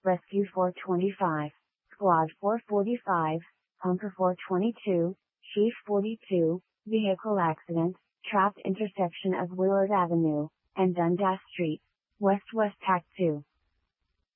Rescue 425, Squad 445, Hunker 422, Chief 42, Vehicle Accident, Trapped intersection of Willard Avenue and Dundas Street, West Pack 2.